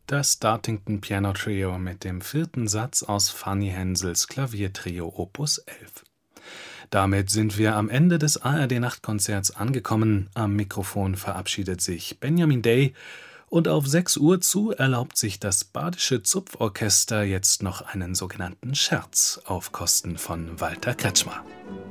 das Dartington Piano Trio mit dem vierten Satz aus Fanny Hensels Klaviertrio Opus 11. Damit sind wir am Ende des ARD-Nachtkonzerts angekommen. Am Mikrofon verabschiedet sich Benjamin Day und auf 6 Uhr zu erlaubt sich das Badische Zupforchester jetzt noch einen sogenannten Scherz auf Kosten von Walter Kretschmer.